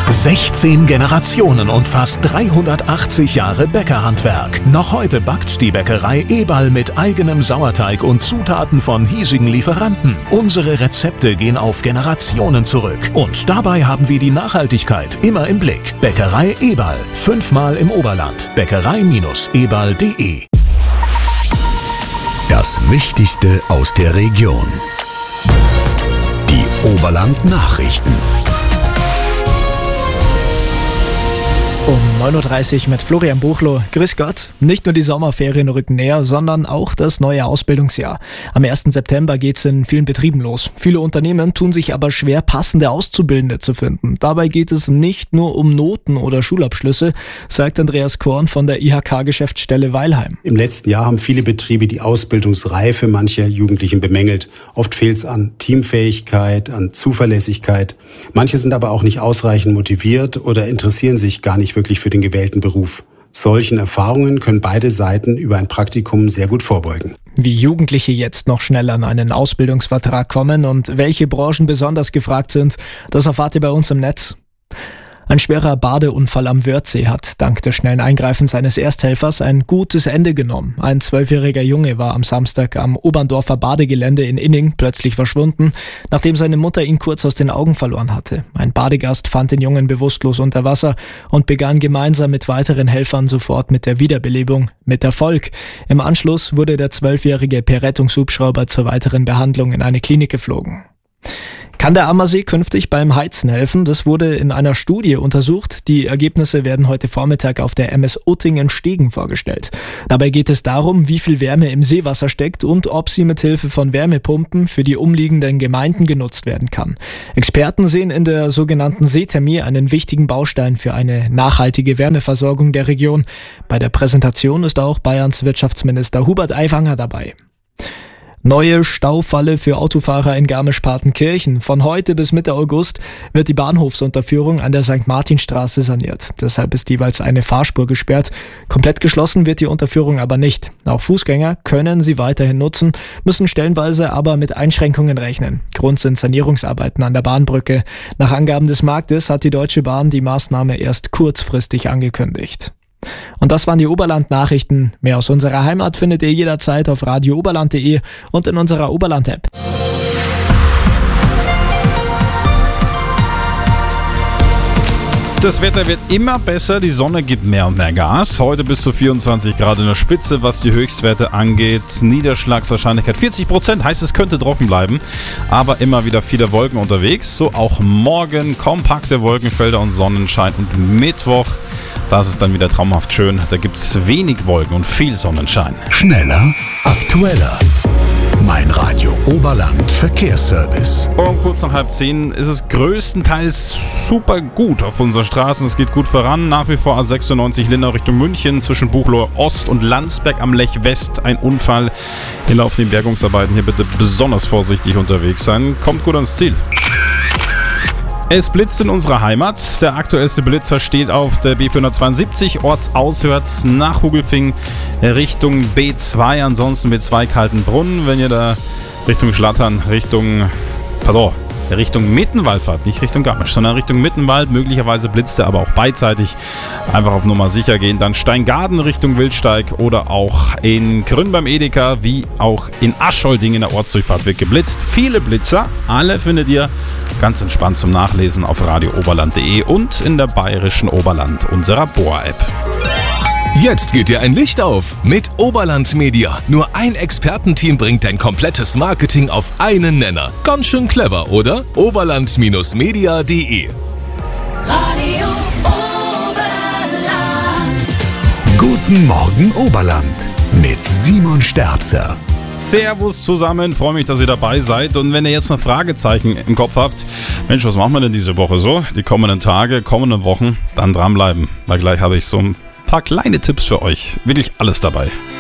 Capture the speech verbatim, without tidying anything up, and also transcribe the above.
sechzehn Generationen und fast dreihundertachtzig Jahre Bäckerhandwerk. Noch heute backt die Bäckerei Eberl mit eigenem Sauerteig und Zutaten von hiesigen Lieferanten. Unsere Rezepte gehen auf Generationen zurück. Und dabei haben wir die Nachhaltigkeit immer im Blick. Bäckerei Eberl. Fünfmal im Oberland. Bäckerei Eberl punkt de. Das Wichtigste aus der Region. Die Oberland-Nachrichten. Um neun Uhr dreißig mit Florian Buchloh. Grüß Gott. Nicht nur die Sommerferien rücken näher, sondern auch das neue Ausbildungsjahr. Am ersten September geht's in vielen Betrieben los. Viele Unternehmen tun sich aber schwer, passende Auszubildende zu finden. Dabei geht es nicht nur um Noten oder Schulabschlüsse, sagt Andreas Korn von der I H K-Geschäftsstelle Weilheim. Im letzten Jahr haben viele Betriebe die Ausbildungsreife mancher Jugendlichen bemängelt. Oft fehlt es an Teamfähigkeit, an Zuverlässigkeit. Manche sind aber auch nicht ausreichend motiviert oder interessieren sich gar nicht wirklich für den gewählten Beruf. Solchen Erfahrungen können beide Seiten über ein Praktikum sehr gut vorbeugen. Wie Jugendliche jetzt noch schnell an einen Ausbildungsvertrag kommen und welche Branchen besonders gefragt sind, das erfahrt ihr bei uns im Netz. Ein schwerer Badeunfall am Wörthsee hat dank des schnellen Eingreifens eines Ersthelfers ein gutes Ende genommen. Ein zwölfjähriger Junge war am Samstag am Oberndorfer Badegelände in Inning plötzlich verschwunden, nachdem seine Mutter ihn kurz aus den Augen verloren hatte. Ein Badegast fand den Jungen bewusstlos unter Wasser und begann gemeinsam mit weiteren Helfern sofort mit der Wiederbelebung, mit Erfolg. Im Anschluss wurde der zwölfjährige per Rettungshubschrauber zur weiteren Behandlung in eine Klinik geflogen. Kann der Ammersee künftig beim Heizen helfen? Das wurde in einer Studie untersucht. Die Ergebnisse werden heute Vormittag auf der M S Uttingen-Stegen vorgestellt. Dabei geht es darum, wie viel Wärme im Seewasser steckt und ob sie mit Hilfe von Wärmepumpen für die umliegenden Gemeinden genutzt werden kann. Experten sehen in der sogenannten Seethermie einen wichtigen Baustein für eine nachhaltige Wärmeversorgung der Region. Bei der Präsentation ist auch Bayerns Wirtschaftsminister Hubert Aiwanger dabei. Neue Staufalle für Autofahrer in Garmisch-Partenkirchen. Von heute bis Mitte August wird die Bahnhofsunterführung an der Sankt Martinstraße saniert. Deshalb ist jeweils eine Fahrspur gesperrt. Komplett geschlossen wird die Unterführung aber nicht. Auch Fußgänger können sie weiterhin nutzen, müssen stellenweise aber mit Einschränkungen rechnen. Grund sind Sanierungsarbeiten an der Bahnbrücke. Nach Angaben des Marktes hat die Deutsche Bahn die Maßnahme erst kurzfristig angekündigt. Und das waren die Oberland-Nachrichten. Mehr aus unserer Heimat findet ihr jederzeit auf radio oberland punkt de und in unserer Oberland-App. Das Wetter wird immer besser, die Sonne gibt mehr und mehr Gas. Heute bis zu vierundzwanzig Grad in der Spitze, was die Höchstwerte angeht. Niederschlagswahrscheinlichkeit vierzig Prozent, heißt es könnte trocken bleiben, aber immer wieder viele Wolken unterwegs. So auch morgen kompakte Wolkenfelder und Sonnenschein und Mittwoch. Das ist dann wieder traumhaft schön. Da gibt es wenig Wolken und viel Sonnenschein. Schneller, aktueller. Mein Radio Oberland Verkehrsservice. Um kurz nach halb zehn ist es größtenteils super gut auf unseren Straßen. Es geht gut voran. Nach wie vor A sechsundneunzig Lindau Richtung München zwischen Buchloe Ost und Landsberg am Lech West. Ein Unfall. Hier laufen die Bergungsarbeiten. Hier bitte besonders vorsichtig unterwegs sein. Kommt gut ans Ziel. Es blitzt in unserer Heimat. Der aktuellste Blitzer steht auf der B vierhundertzweiundsiebzig, ortsauswärts nach Hugelfing Richtung B zwei, ansonsten B zwei Kaltenbrunn. Wenn ihr da Richtung Schlattern, Richtung, pardon, Richtung Mittenwald fahrt, nicht Richtung Garmisch, sondern Richtung Mittenwald, möglicherweise blitzt er aber auch beidseitig. Einfach auf Nummer sicher gehen. Dann Steingaden Richtung Wildsteig oder auch in Grün beim Edeka, wie auch in Aschholding in der Ortsdurchfahrt wird geblitzt. Viele Blitzer, alle findet ihr ganz entspannt zum Nachlesen auf radio oberland punkt de und in der bayerischen Oberland unserer B O A-App. Jetzt geht dir ein Licht auf mit Oberland Media. Nur ein Expertenteam bringt dein komplettes Marketing auf einen Nenner. Ganz schön clever, oder? oberland Media punkt de. Radio Oberland. Guten Morgen Oberland mit Simon Sterzer. Servus zusammen, freue mich, dass ihr dabei seid. Und wenn ihr jetzt noch Fragezeichen im Kopf habt, Mensch, was machen wir denn diese Woche so? Die kommenden Tage, kommenden Wochen, dann dranbleiben. Weil gleich habe ich so ein paar kleine Tipps für euch. Wirklich alles dabei.